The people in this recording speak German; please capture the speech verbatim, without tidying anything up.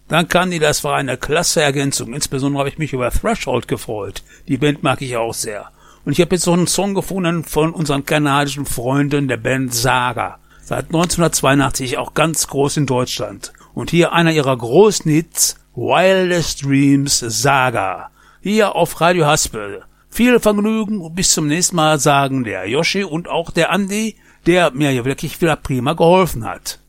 Danke, Andi, das war eine klasse Ergänzung. Insbesondere habe ich mich über Threshold gefreut. Die Band mag ich auch sehr. Und ich habe jetzt so einen Song gefunden von unseren kanadischen Freunden der Band Saga. Seit neunzehnhundertzweiundachtzig auch ganz groß in Deutschland. Und hier einer ihrer großen Hits, Wildest Dreams Saga. Hier auf Radio Haspel. Viel Vergnügen und bis zum nächsten Mal, sagen der Yoshi und auch der Andi, der mir hier wirklich wieder prima geholfen hat.